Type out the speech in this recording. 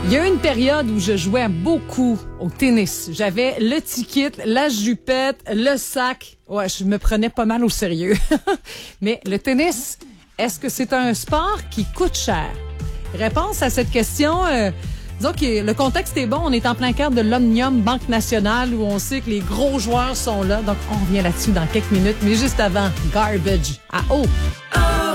Il y a eu une période où je jouais beaucoup au tennis. J'avais le ticket, la jupette, le sac. Ouais, je me prenais pas mal au sérieux. Mais le tennis, est-ce que c'est un sport qui coûte cher? Réponse à cette question, disons que le contexte est bon. On est en plein cœur de l'Omnium Banque Nationale où on sait que les gros joueurs sont là. Donc, on revient là-dessus dans quelques minutes. Mais juste avant, Garbage à eau.